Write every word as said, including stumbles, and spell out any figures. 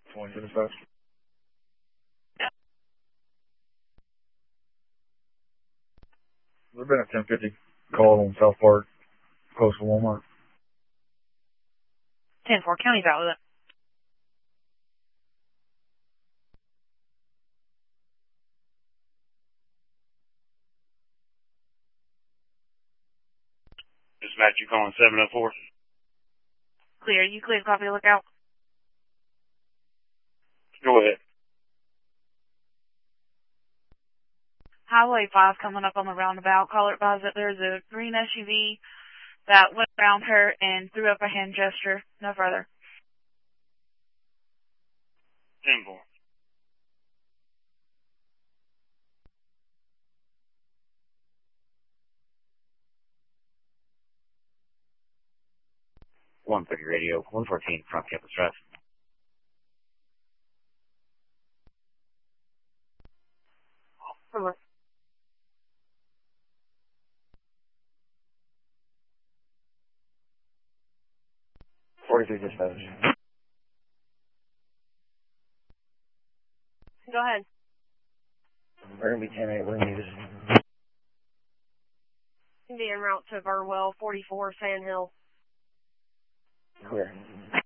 twenty to the south. There's been a ten fifty call on South Park, close to Walmart. ten four, county's out with it. Dispatch, you calling seven oh four? Clear. You clear, copy, lookout. Go ahead. Highway five coming up on the roundabout. Caller advised that there's a green S U V that went around her and threw up a hand gesture. No further. ten four. one thirty radio, one fourteen, front campus drive. Over. forty-three dispatch. Go ahead. We're going to be ten eight, we're going to need this. Be en route to Burwell, forty-four, Sand Hill. Clear.